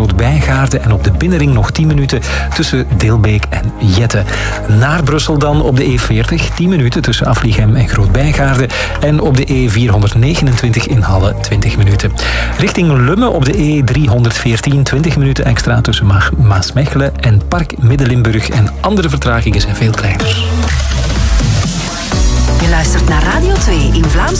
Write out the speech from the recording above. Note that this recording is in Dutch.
Groot-Bijgaarde en op de binnenring nog 10 minuten tussen Deelbeek en Jette. Naar Brussel dan op de E40 10 minuten tussen Afligem en Groot-Bijgaarde en op de E429 in Halle 20 minuten. Richting Lummen op de E314 20 minuten extra tussen Maasmechelen en Park Midden-Limburg en andere vertragingen zijn veel kleiner. Je luistert naar Radio 2 in Vlaams